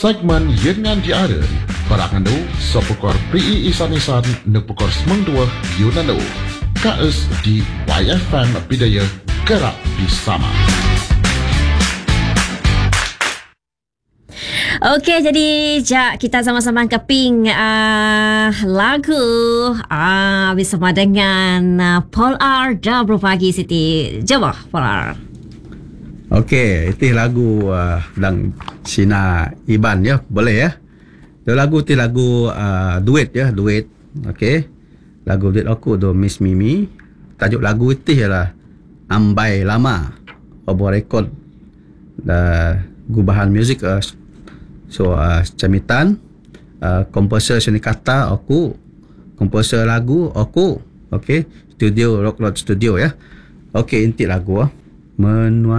segmen Yengan Diara Barangan du Sopukor PI Isan-Isan Nepukor Semengdua Yunanu KS di YFM Bidaya Gerak Bersama. Okey, jadi jap kita sama-sama keping lagu bersama dengan Paul R. Double Pagi Siti. Jom Paul R. Okey, itu lagu dan Sina Iban ya, boleh ya. Itu lagu duet ya, duet. Okey. Lagu duet aku tu Miss Mimi. Tajuk lagu itu ialah Ambai Lama. Obo rekod gubahan muzik Camitan, komposer seni kata aku, komposer lagu aku. Okey, studio Rock Lodge Studio ya. Okey, inti lagu menua